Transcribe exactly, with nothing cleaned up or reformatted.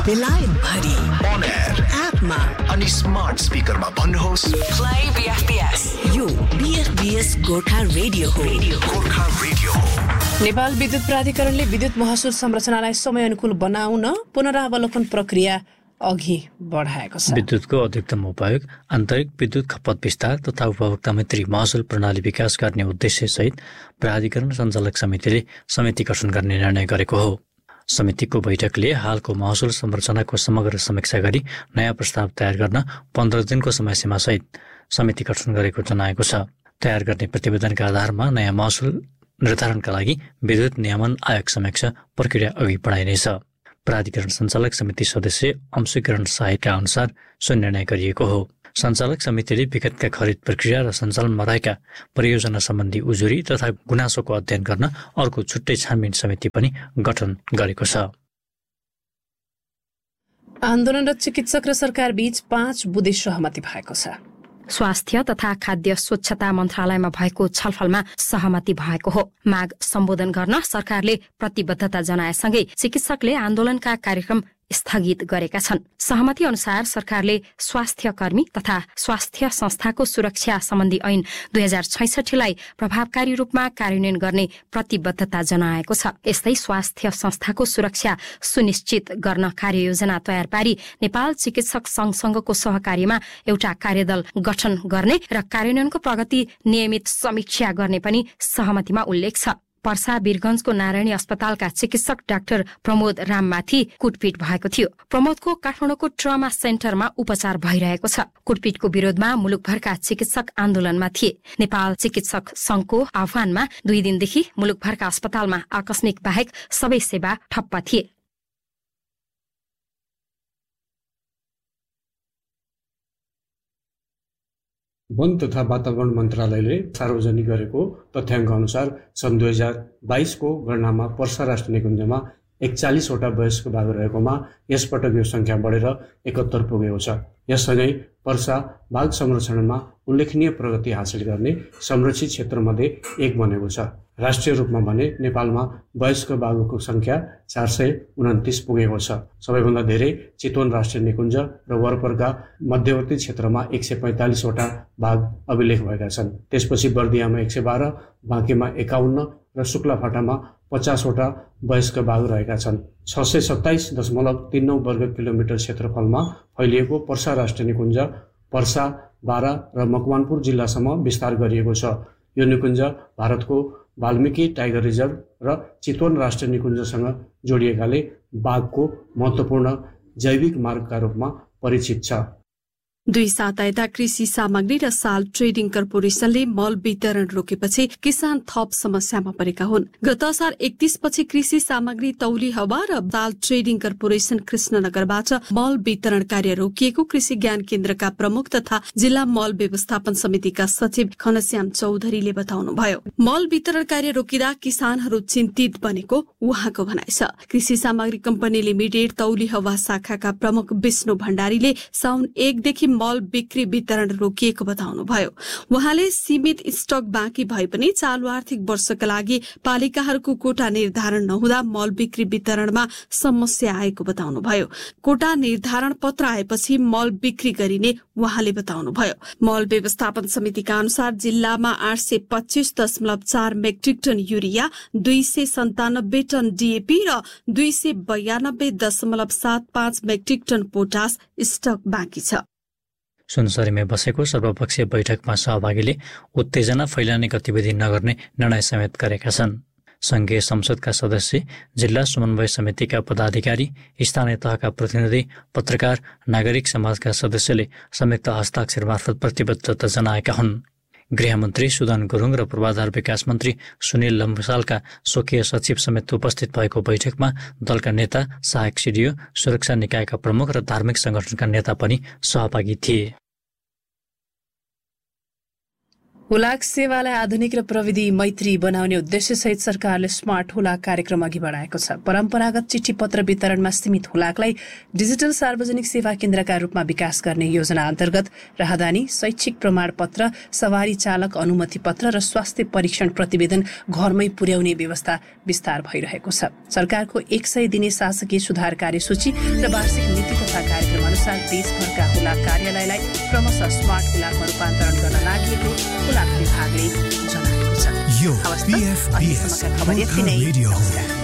बेलायत भरि on air एपमा अनि स्मार्ट स्पिकरमा भन्नुहोस् प्ले बीएफपीएस। यो बीएफपीएस गोर्खा रेडियो हो। गोर्खा रेडियो हो। नेपाल विद्युत प्राधिकरणले विद्युत महसुल संरचनालाई समय अनुकूल बनाउन पुनरावलोकन प्रक्रिया अघि बढाएको छ। विद्युतको अधिकतम उपयोग, आन्तरिक विद्युत खपत विस्तार तथा उपभोक्ता मैत्री महसुल प्रणाली विकास गर्ने उद्देश्यसहित प्राधिकरण सञ्चालक समितिले समिति गठन गर्ने निर्णय गरेको हो। समितिको बैठकले हालको महसुल संरचनाको समग्र समीक्षा गरी नयाँ प्रस्ताव तयार गर्न पन्ध्र दिनको समयसीमा सहित समिति गठन गरेको जनाएको छ। तयार गर्ने प्रतिवेदनका आधारमा नयाँ महसुल निर्धारणका लागि विद्युत नियमन आयोग समक्ष प्रक्रिया अघि बढाइनेछ। प्राधिकरण सञ्चालक समिति सदस्य अंशुकरण साईका अनुसार सो निर्णय गरिएको हो। सञ्चालक समितिले विगतका खरिद प्रक्रिया र सञ्चालनमा रहेका परियोजना सम्बन्धी उजुरी तथा गुनासोको अध्ययन गर्न अर्को छुट्टै छानबिन समिति पनि गठन गरेको छ। आन्दोलनरत चिकित्सक र सरकार बीच पाँच बुँदे सहमति भएको छ। स्वास्थ्य तथा खाद्य स्वच्छता मन्त्रालयमा भएको छलफलमा सहमति भएको हो। माग सम्बोधन गर्न सरकारले प्रतिबद्धता जनाएसँगै चिकित्सकले आन्दोलनका कार्यक्रम स्थगित गरेका छन्। सहमति अनुसार सरकारले स्वास्थ्य कर्मी तथा स्वास्थ्य संस्थाको सुरक्षा सम्बन्धी ऐन दुई हजार छैसठीलाई प्रभावकारी रूपमा कार्यान्वयन गर्ने प्रतिबद्धता जनाएको छ। यस्तै स्वास्थ्य संस्थाको सुरक्षा सुनिश्चित गर्न कार्ययोजना तयार पारी नेपाल चिकित्सक संघसँगको सहकार्यमा एउटा कार्यदल गठन गर्ने र कार्यान्वयनको प्रगति नियमित समीक्षा गर्ने पनि सहमतिमा उल्लेख छ। पर्सा वीरगंजको नारायणी अस्पतालका चिकित्सक डाक्टर प्रमोद राममाथि कुटपिट भएको थियो। प्रमोदको काठमाडौँको ट्रमा सेन्टरमा उपचार भइरहेको छ। कुटपिटको विरोधमा मुलुकभरका चिकित्सक आन्दोलनमा थिए। नेपाल चिकित्सक संघको आह्वानमा दुई दिनदेखि मुलुकभरका अस्पतालमा आकस्मिक बाहेक सबै सेवा ठप्प थिए। वन तथा वातावरण मन्त्रालयले सार्वजनिक गरेको तथ्याङ्क अनुसार सन् दुई हजार बाइसको गणनामा पर्सा राष्ट्रिय निकुञ्जमा एकचालिसवटा वयस्क बाघ रहेकोमा यसपटक यो संख्या बढेर एकहत्तर पुगेको छ। यससँगै पर्सा बाघ संरक्षणमा उल्लेखनीय प्रगति हासिल गर्ने संरक्षित क्षेत्रमध्ये एक बनेको छ। राष्ट्रिय रूपमा भने नेपालमा वयस्क बाघको संख्या चार सय उन्तिस पुगेको छ। सबैभन्दा धेरै चितवन राष्ट्रिय निकुञ्ज र वरपरका मध्यवर्ती क्षेत्रमा एक सय पैँतालिसवटा बाघ अभिलेख भएका छन्। त्यसपछि बर्दियामा एक सय बाह्र, बाँकेमा एकाउन्न र शुक्लाफाटामा पचासवटा वयस्क बाघ रहेका छन्। छ सय सत्ताइस दशमलव तीन नौ वर्ग किलोमिटर क्षेत्रफलमा फैलिएको पर्सा राष्ट्रिय निकुञ्ज पर्सा, बारा र मकवानपुर जिल्लासम्म विस्तार गरिएको छ। यो निकुञ्ज भारतको वाल्मिकी टाइगर रिजर्भ र चितवन राष्ट्रिय निकुञ्जसँग जोडिएकाले बाघको महत्त्वपूर्ण जैविक मार्गका रूपमा परिचित छ। दुई साता कृषि सामग्री र साल ट्रेडिङ कर्पोरेसनले मल वितरण रोकेपछि किसान थप समस्यामा परेका हुन्। गत असार एकतीस पछि कृषि सामग्री तौली हवा र साल ट्रेडिङ कर्पोरेसन कृष्णनगरबाट मल वितरण कार्य रोकिएको कृषि ज्ञान केन्द्रका प्रमुख तथा जिल्ला मल व्यवस्थापन समितिका सचिव घनश्याम चौधरीले बताउनुभयो। मल वितरण कार्य रोकिँदा किसानहरू चिन्तित बनेको उहाँको भनाइ छ। कृषि सामग्री कम्पनी लिमिटेड तौली हवा शाखाका प्रमुख विष्णु भण्डारीले साउन एकदेखि मल बिक्री वितरण रोकिएको बताउनुभयो। उहाँले सीमित स्टक बाँकी भए पनि चालु आर्थिक वर्षका लागि पालिकाहरूको कोटा निर्धारण नहुँदा मल बिक्री वितरणमा समस्या आएको बताउनुभयो। कोटा निर्धारण पत्र आएपछि मल बिक्री गरिने उहाँले बताउनुभयो। मल व्यवस्थापन समितिका अनुसार जिल्लामा आठ सय पच्चीस दशमलव चार मेट्रिक टन युरिया, दुई सय सन्तानब्बे टन डीएपी र दुई सय बयानब्बे दशमलव सात पाँच मेट्रिक टन पोटास स्टक बाँकी छ। सुनसरीमा बसेको सर्वपक्षीय बैठकमा सहभागीले उत्तेजना फैलाउने गतिविधि नगर्ने निर्णय समेत गरेका छन्। संघीय संसदका सदस्य, जिल्ला समन्वय समितिका पदाधिकारी, स्थानीय तहका प्रतिनिधि, पत्रकार, नागरिक समाजका सदस्यले संयुक्त हस्ताक्षर मार्फत प्रतिबद्धता जनाएका हुन्। गृहमन्त्री सुदन गुरुङ र पूर्वाधार विकास मन्त्री सुनिल लम्सालका स्वकीय सचिव समेत उपस्थित भएको बैठकमा दलका नेता, सहायक सिडिओ, सुरक्षा निकायका प्रमुख र धार्मिक संगठनका नेता पनि सहभागी थिए। हुलाक सेवालाई आधुनिक र प्रविधि मैत्री बनाउने उद्देश्यसहित सरकारले स्मार्ट हुलाक कार्यक्रम अघि बढाएको छ। परम्परागत चिठी पत्र वितरणमा सीमित हुलाकलाई डिजिटल सार्वजनिक सेवा केन्द्रका रूपमा विकास गर्ने योजना अन्तर्गत राहदानी, शैक्षिक प्रमाणपत्र, सवारी चालक अनुमति पत्र र स्वास्थ्य परीक्षण प्रतिवेदन घरमै पुर्याउने व्यवस्था विस्तार भइरहेको छ। सरकारको एक सय दिने शासकीय सुधार कार्यसूची र वार्षिक नीति तथा कार्यक्रम अनुसार देशभरका हुलाक कार्यालयलाई क्रमशः स्मार्ट हुलाकमा रूपान्तरण गर्न लागि हुलाक विभागले जनाएको छ। यो बीएफबीएस गोर्खा रेडियो हो।